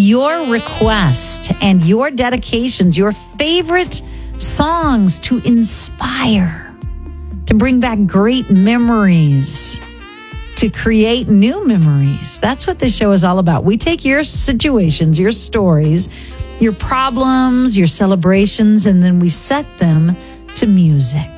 your request and your dedications, your favorite songs to inspire, to bring back great memories, to create new memories. That's what this show is all about. We take your situations, your stories, your problems, your celebrations, and then we set them to music.